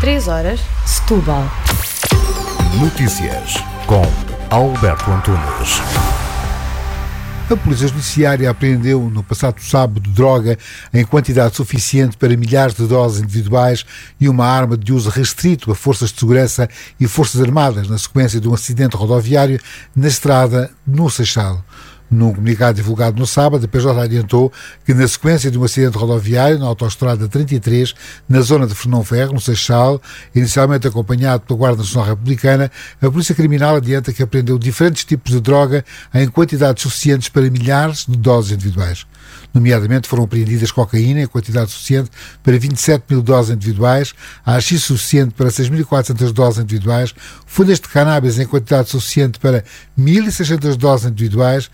3h, Setúbal. Notícias com Alberto Antunes. A Polícia Judiciária apreendeu no passado sábado droga em quantidade suficiente para milhares de doses individuais e uma arma de uso restrito a forças de segurança e forças armadas na sequência de um acidente rodoviário na estrada no Seixal. Num comunicado divulgado no sábado, a PJ adiantou que, na sequência de um acidente rodoviário na autoestrada 33, na zona de Fernão Ferro, no Seixal, inicialmente acompanhado pela Guarda Nacional Republicana, a Polícia Criminal adianta que apreendeu diferentes tipos de droga em quantidades suficientes para milhares de doses individuais. Nomeadamente, foram apreendidas cocaína em quantidade suficiente para 27 mil doses individuais, haxixe suficiente para 6.400 doses individuais, folhas de cannabis em quantidade suficiente para 1.600 doses individuais,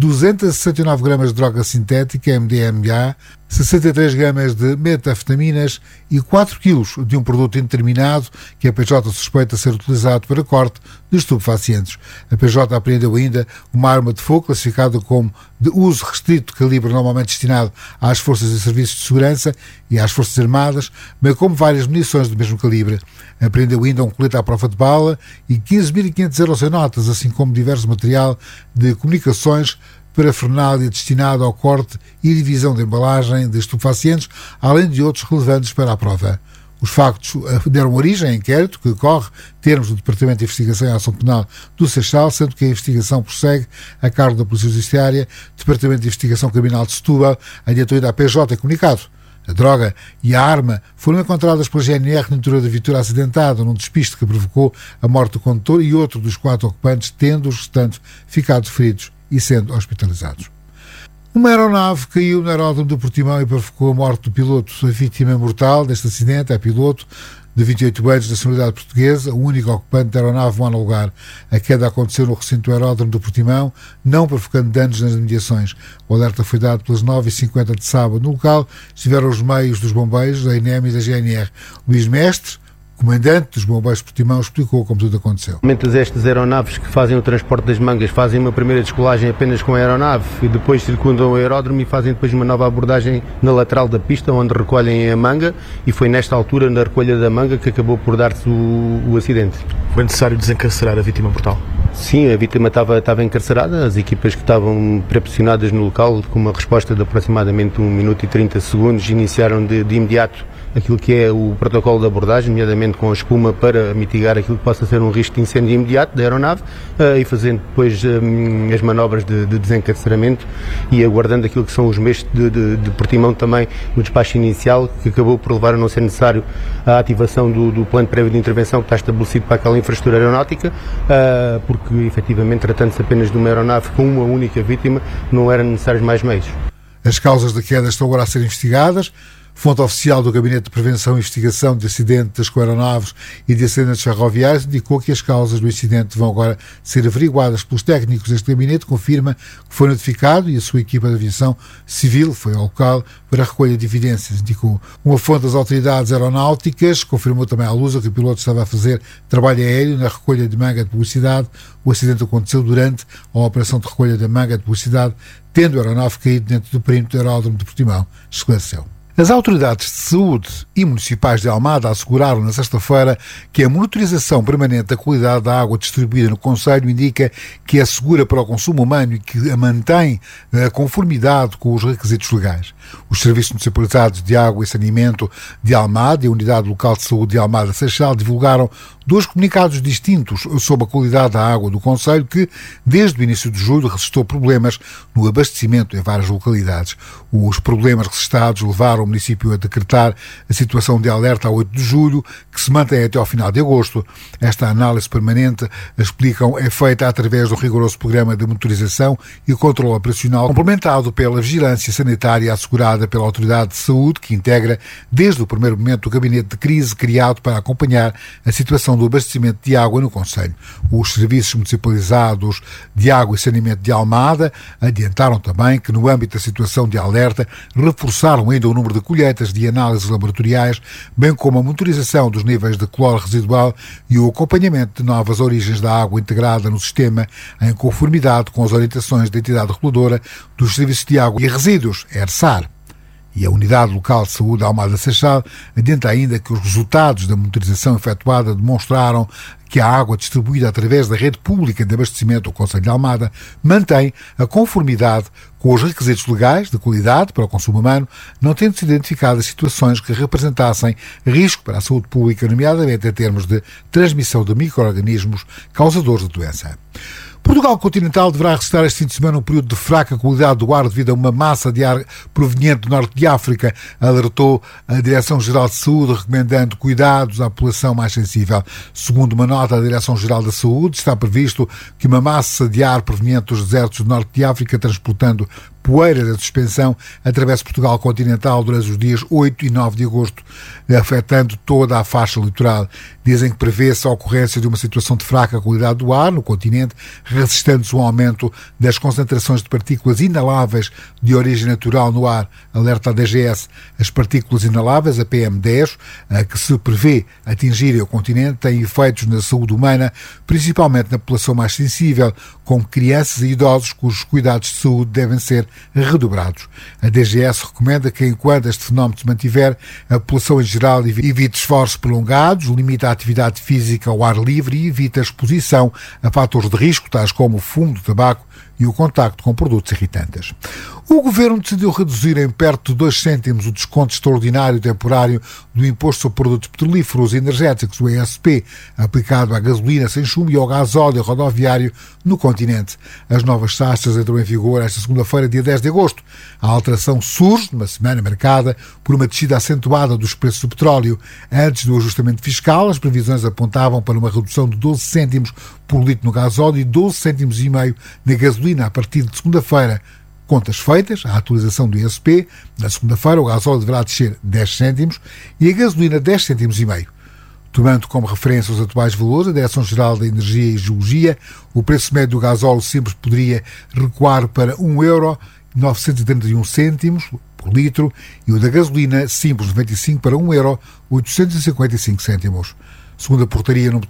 269 gramas de droga sintética, MDMA, 63 gramas de metanfetaminas e 4 quilos de um produto indeterminado que a PJ suspeita ser utilizado para corte de estupefacientes. A PJ apreendeu ainda uma arma de fogo classificada como de uso restrito, calibre normalmente destinado às forças e serviços de segurança e às forças armadas, bem como várias munições do mesmo calibre. Apreendeu ainda um colete à prova de bala e 15.500 euros em notas, assim como diverso material de comunicações parafernália destinado ao corte e divisão de embalagem de estupefacientes, além de outros relevantes para a prova. Os factos deram origem a inquérito que decorre termos do Departamento de Investigação e Ação Penal do Seixal, sendo que a investigação prossegue a cargo da Polícia Judiciária. Departamento de Investigação Criminal de Setúbal adiantou ainda à PJ em comunicado. A droga e a arma foram encontradas pela GNR no interior da viatura acidentada, num despiste que provocou a morte do condutor e outro dos 4 ocupantes, tendo os restantes ficado feridos e sendo hospitalizados. Uma aeronave caiu no aeródromo do Portimão e provocou a morte do piloto. A vítima mortal deste acidente é piloto de 28 anos, de nacionalidade portuguesa, o único ocupante da aeronave monolugar. A queda aconteceu no recinto do aeródromo do Portimão, não provocando danos nas imediações. O alerta foi dado pelas 9h50 de sábado. No local estiveram os meios dos bombeiros, da INEM e da GNR. Luís Mestre, comandante dos bombeiros de Portimão, explicou como tudo aconteceu. Estas aeronaves que fazem o transporte das mangas fazem uma primeira descolagem apenas com a aeronave e depois circundam o aeródromo e fazem depois uma nova abordagem na lateral da pista, onde recolhem a manga, e foi nesta altura, na recolha da manga, que acabou por dar-se o acidente. Foi necessário desencarcerar a vítima mortal? Sim, a vítima estava encarcerada, as equipas que estavam pré-posicionadas no local, com uma resposta de aproximadamente 1 minuto e 30 segundos, iniciaram de imediato aquilo que é o protocolo de abordagem, nomeadamente com a espuma, para mitigar aquilo que possa ser um risco de incêndio imediato da aeronave, e fazendo depois as manobras de desencarceramento e aguardando aquilo que são os meios de Portimão também no despacho inicial, que acabou por levar a não ser necessário a ativação do plano prévio de intervenção que está estabelecido para aquela infraestrutura aeronáutica, porque efetivamente, tratando-se apenas de uma aeronave com uma única vítima, não eram necessários mais meios. As causas da queda estão agora a ser investigadas. Fonte oficial do Gabinete de Prevenção e Investigação de Acidentes com Aeronaves e de Acidentes Ferroviários indicou que as causas do incidente vão agora ser averiguadas pelos técnicos deste gabinete. Confirma que foi notificado e a sua equipa de aviação civil foi ao local para a recolha de evidências, indicou. Uma fonte das autoridades aeronáuticas confirmou também à Lusa que o piloto estava a fazer trabalho aéreo na recolha de manga de publicidade. O acidente aconteceu durante a operação de recolha da manga de publicidade, tendo a aeronave caído dentro do perímetro do aeródromo de Portimão, esclareceu. As autoridades de saúde e municipais de Almada asseguraram na sexta-feira que a monitorização permanente da qualidade da água distribuída no concelho indica que é segura para o consumo humano e que a mantém a conformidade com os requisitos legais. Os serviços municipalizados de água e saneamento de Almada e a Unidade Local de Saúde de Almada Seixal divulgaram 2 comunicados distintos sobre a qualidade da água do concelho que, desde o início de julho, registrou problemas no abastecimento em várias localidades. Os problemas registados levaram o município a decretar a situação de alerta a 8 de julho, que se mantém até ao final de agosto. Esta análise permanente, explicam, é feita através do rigoroso programa de monitorização e controle operacional, complementado pela vigilância sanitária assegurada pela Autoridade de Saúde, que integra desde o primeiro momento o gabinete de crise criado para acompanhar a situação do abastecimento de água no concelho. Os serviços municipalizados de água e saneamento de Almada adiantaram também que, no âmbito da situação de alerta, reforçaram ainda o número de colheitas de análises laboratoriais, bem como a monitorização dos níveis de cloro residual e o acompanhamento de novas origens da água integrada no sistema, em conformidade com as orientações da entidade reguladora dos serviços de água e resíduos, ERSAR. E a Unidade Local de Saúde Almada Seixal adianta ainda que os resultados da monitorização efetuada demonstraram que a água distribuída através da rede pública de abastecimento do Concelho de Almada mantém a conformidade com os requisitos legais de qualidade para o consumo humano, não tendo-se identificadas situações que representassem risco para a saúde pública, nomeadamente em termos de transmissão de micro-organismos causadores de doença. Portugal continental deverá resistir este fim de semana um período de fraca qualidade do ar devido a uma massa de ar proveniente do norte de África, alertou a Direção-Geral de Saúde, recomendando cuidados à população mais sensível. Segundo uma nota da Direção-Geral da Saúde, está previsto que uma massa de ar proveniente dos desertos do norte de África, transportando poeira da suspensão, atravessa Portugal continental durante os dias 8 e 9 de agosto, afetando toda a faixa litoral. Dizem que prevê-se a ocorrência de uma situação de fraca qualidade do ar no continente, resistendo-se um aumento das concentrações de partículas inaláveis de origem natural no ar, alerta a DGS. As partículas inaláveis, a PM10, a que se prevê atingirem o continente, têm efeitos na saúde humana, principalmente na população mais sensível, como crianças e idosos, cujos cuidados de saúde devem ser redobrados. A DGS recomenda que, enquanto este fenómeno se mantiver, a população em geral evite esforços prolongados, limite a atividade física ao ar livre e evite a exposição a fatores de risco, tais como o fumo do tabaco e o contacto com produtos irritantes. O Governo decidiu reduzir em perto de 2 cêntimos o desconto extraordinário temporário do Imposto sobre Produtos Petrolíferos e Energéticos, o ESP, aplicado à gasolina sem chumbo e ao gasóleo rodoviário no continente. As novas taxas entram em vigor esta segunda-feira, dia 10 de agosto. A alteração surge numa semana marcada por uma descida acentuada dos preços do petróleo. Antes do ajustamento fiscal, as previsões apontavam para uma redução de 12 cêntimos por litro no gasóleo e 12 cêntimos e meio na gasolina a partir de segunda-feira. Contas feitas, a atualização do ISP, na segunda-feira o gasóleo deverá descer 10 cêntimos e a gasolina 10 cêntimos e meio. Tomando como referência os atuais valores, a Direção-Geral da Energia e Geologia, o preço médio do gasóleo simples poderia recuar para 1,931€ por litro e o da gasolina simples 95 para 1,855€. Segundo a portaria número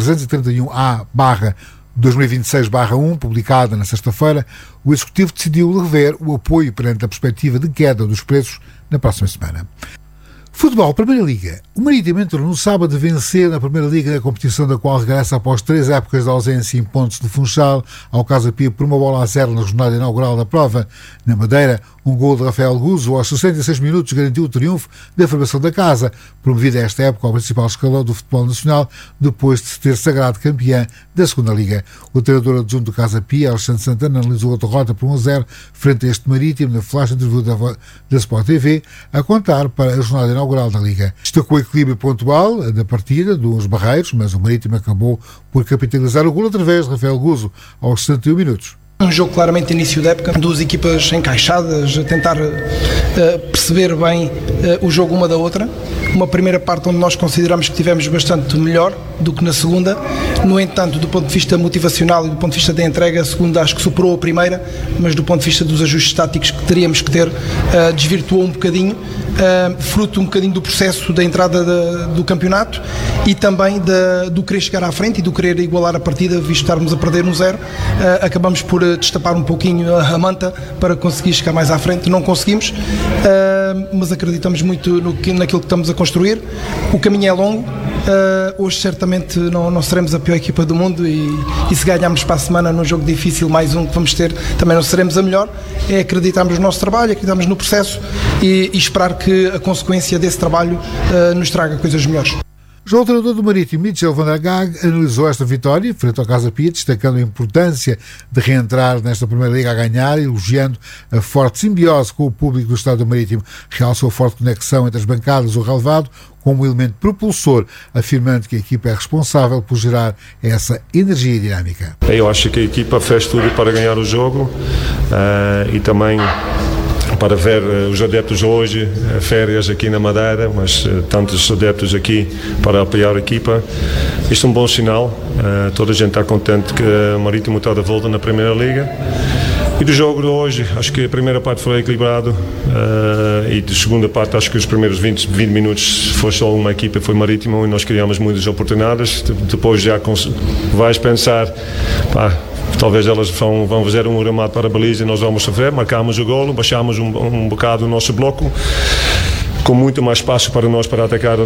331A/2026/1, publicada na sexta-feira, o Executivo decidiu rever o apoio perante a perspectiva de queda dos preços na próxima semana. Futebol, Primeira Liga. O Marítimo entrou no sábado a vencer na Primeira Liga, na competição da qual regressa após 3 épocas de ausência em Pontes de Funchal, ao Casa Pia por 1-0 na jornada inaugural da prova. Na Madeira, um gol de Rafael Guzo aos 66 minutos garantiu o triunfo da formação da casa, promovida esta época ao principal escalão do futebol nacional, depois de se ter sagrado campeã da Segunda Liga. O treinador adjunto do Casa Pia, Alexandre Santana, analisou a derrota por 1-0 frente a este Marítimo na flash interview da Sport TV, a contar para a jornada inaugural da Liga. Destacou o equilíbrio pontual da partida dos barreiros, mas o Marítimo acabou por capitalizar o gol através de Rafael Guzo aos 61 minutos. Um jogo claramente de início da época, duas equipas encaixadas, a tentar perceber bem o jogo uma da outra. Uma primeira parte onde nós consideramos que tivemos bastante melhor do que na segunda. No entanto, do ponto de vista motivacional e do ponto de vista da entrega, a segunda acho que superou a primeira, mas do ponto de vista dos ajustes táticos que teríamos que ter, desvirtuou um bocadinho, fruto um bocadinho do processo da entrada do campeonato e também do querer chegar à frente e do querer igualar a partida, visto estarmos a perder 1-0. Acabamos por destapar um pouquinho a manta para conseguir chegar mais à frente. Não conseguimos, mas acreditamos muito naquilo que estamos a construir. O caminho é longo. Hoje certamente não seremos a pior equipa do mundo e se ganharmos para a semana num jogo difícil, mais um que vamos ter, também não seremos a melhor. É acreditarmos no nosso trabalho, acreditarmos no processo e esperar que a consequência desse trabalho nos traga coisas melhores. Já o treinador do Marítimo, Michel van der Gaag, analisou esta vitória frente ao Casa Pia, destacando a importância de reentrar nesta Primeira Liga a ganhar, elogiando a forte simbiose com o público do Estado do Marítimo. Realçou a forte conexão entre as bancadas do relevado como um elemento propulsor, afirmando que a equipa é responsável por gerar essa energia dinâmica. Eu acho que a equipa fez tudo para ganhar o jogo e também para ver os adeptos hoje, férias aqui na Madeira, mas tantos adeptos aqui para apoiar a equipa. Isto é um bom sinal, toda a gente está contente que o Marítimo está de volta na Primeira Liga. E do jogo de hoje, acho que a primeira parte foi equilibrado e da segunda parte acho que os primeiros 20 minutos foi só uma equipa, foi Marítimo, e nós criamos muitas oportunidades. Depois já vais pensar, talvez elas vão fazer um remate para a baliza e nós vamos sofrer, marcamos o golo, baixamos um bocado o nosso bloco, com muito mais espaço para nós para atacar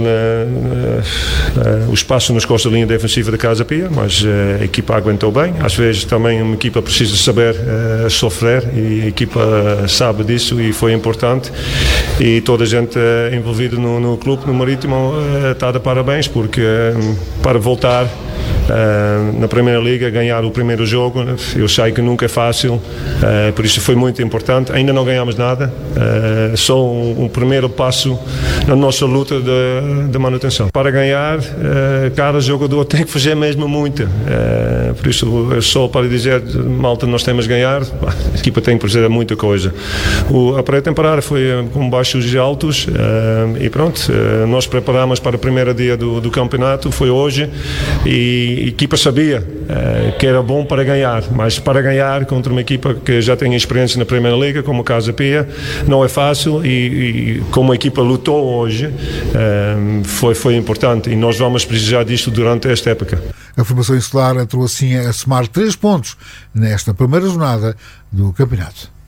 o espaço nas costas da linha defensiva da Casa Pia, mas a equipa aguentou bem. Às vezes também uma equipa precisa saber sofrer e a equipa sabe disso e foi importante. E toda a gente envolvida no clube, no Marítimo, está de parabéns, porque para voltar na Primeira Liga, ganhar o primeiro jogo, eu sei que nunca é fácil, por isso foi muito importante. Ainda não ganhamos nada, só um primeiro passo na nossa luta de manutenção. Para ganhar, cada jogador tem que fazer mesmo muito, por isso só para dizer, malta, nós temos que ganhar, a equipa tem que fazer muita coisa. A pré-temporada foi com baixos e altos, e pronto, nós preparamos para o primeiro dia do campeonato, foi hoje, e a equipa sabia que era bom para ganhar, mas para ganhar contra uma equipa que já tem experiência na Primeira Liga, como a Casa Pia, não é fácil, e como a equipa lutou hoje, foi importante, e nós vamos precisar disto durante esta época. A formação insular entrou assim a somar 3 pontos nesta primeira jornada do campeonato.